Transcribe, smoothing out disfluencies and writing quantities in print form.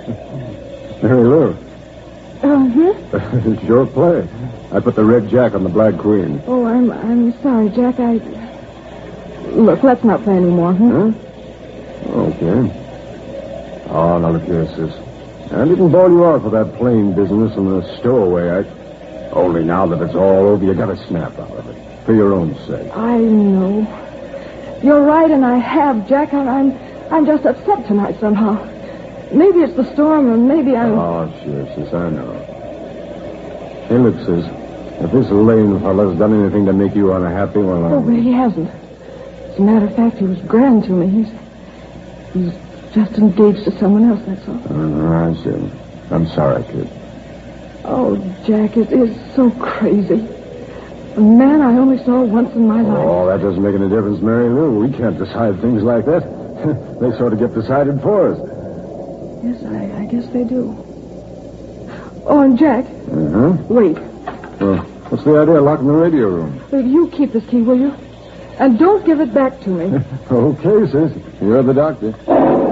Mary Lou. Uh-huh. It's your play. I put the red jack on the black queen. Oh, I'm sorry, Jack. Look, let's not play anymore, Huh? Okay. Oh, now look here, sis. I didn't bawl you out for that plain business and the stowaway act. Only now that it's all over, you gotta snap out of it. For your own sake. I know. You're right, and I have, Jack. I'm just upset tonight somehow. Maybe it's the storm, or maybe I'm... Oh, sure, sis, I know. Hey, look, sis. If this lame fella's done anything to make you unhappy, well, Oh, but he hasn't. As a matter of fact, he was grand to me. He's just engaged to someone else, that's all. I see. I'm sorry, kid. Oh, Jack, it is so crazy. A man I only saw once in my life. Oh, that doesn't make any difference, Mary Lou. We can't decide things like that. They sort of get decided for us. Yes, I guess they do. Oh, and Jack. Wait. Well, what's the idea of locking the radio room? Wait, you keep this key, will you? And don't give it back to me. Okay, sis. You're the doctor.